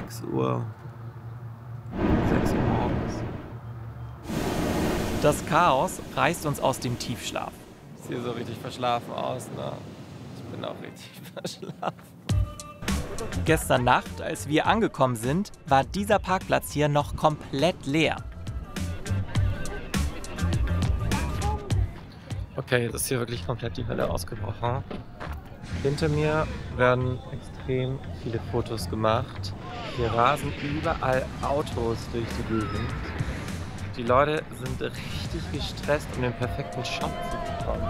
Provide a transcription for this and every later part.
6 Uhr. 6 Uhr morgens. Das Chaos reißt uns aus dem Tiefschlaf. Sieht so richtig verschlafen aus, ne? Ich bin auch richtig verschlafen. Gestern Nacht, als wir angekommen sind, war dieser Parkplatz hier noch komplett leer. Okay, jetzt ist hier wirklich komplett die Hölle ausgebrochen. Hinter mir werden extrem viele Fotos gemacht. Hier rasen überall Autos durch die Gegend. Die Leute sind richtig gestresst, um den perfekten Shot zu bekommen.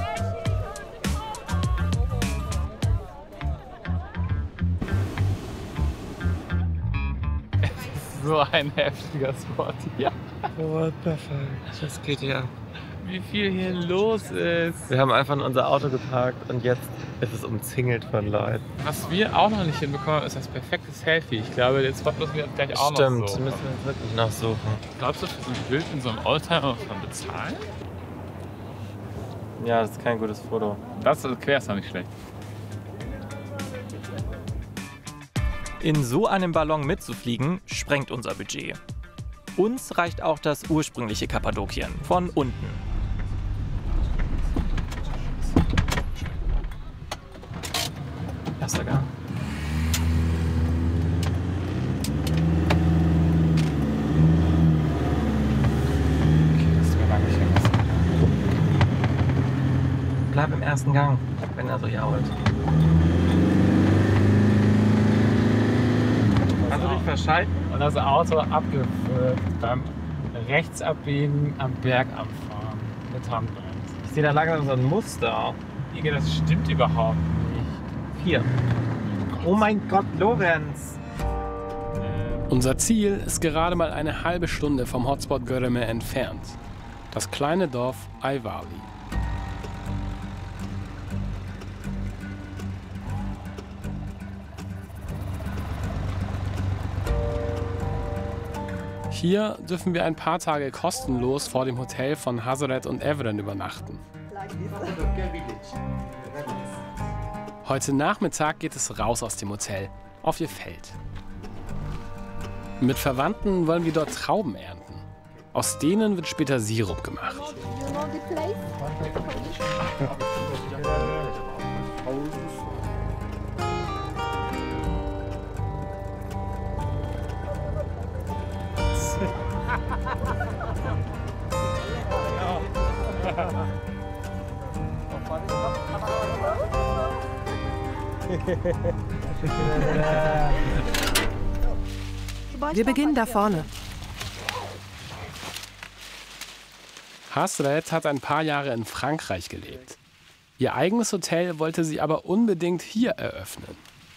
So ein heftiger Spot hier. What the fuck? Das geht ja. Wie viel hier los ist. Wir haben einfach in unser Auto geparkt und jetzt ist es umzingelt von Leuten. Was wir auch noch nicht hinbekommen, ist das perfekte Selfie. Ich glaube, den Spot müssen wir jetzt gleich auch Stimmt, noch so. müssen wir wirklich noch suchen. Glaubst du, für so ein Bild in so einem Oldtimer muss man bezahlen? Ja, das ist kein gutes Foto. Das erklärst du nicht schlecht. In so einem Ballon mitzufliegen, sprengt unser Budget. Uns reicht auch das ursprüngliche Kappadokien von unten. Erster Gang. Bleib im ersten Gang, wenn er so jault. Kannst du dich verschalten? Und das Auto abgewürgt beim Rechtsabbiegen am Berg anfahren mit Handbremse. Ich sehe da langsam so ein Muster. Igor, das stimmt überhaupt nicht. 4. Oh mein Gott, Lorenz! Unser Ziel ist gerade mal eine halbe Stunde vom Hotspot Göreme entfernt. Das kleine Dorf Ayvali. Hier dürfen wir ein paar Tage kostenlos vor dem Hotel von Hazret und Evren übernachten. Heute Nachmittag geht es raus aus dem Hotel, auf ihr Feld. Mit Verwandten wollen wir dort Trauben ernten. Aus denen wird später Sirup gemacht. Wir beginnen da vorne. Hazret hat ein paar Jahre in Frankreich gelebt. Ihr eigenes Hotel wollte sie aber unbedingt hier eröffnen.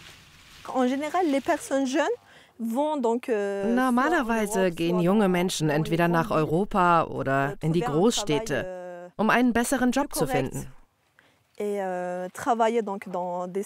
Normalerweise gehen junge Menschen entweder nach Europa oder in die Großstädte, um einen besseren Job zu finden.